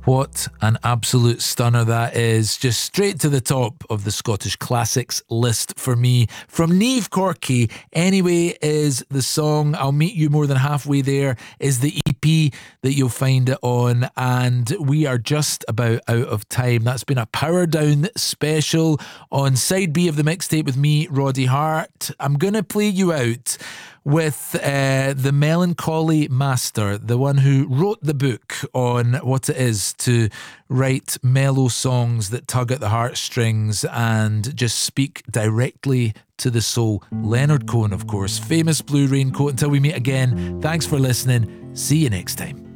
What an absolute stunner that is. Just straight to the top of the Scottish Classics list for me. From Niamh Corky, Anyway is the song. I'll Meet You More Than Halfway There is the EP that you'll find it on. And we are just about out of time. That's been a Power Down special on Side B of the mixtape with me, Roddy Hart. I'm going to play you out with the melancholy master, the one who wrote the book on what it is to write mellow songs that tug at the heartstrings and just speak directly to the soul. Leonard Cohen, of course, famous Blue Raincoat. Until we meet again, thanks for listening. See you next time.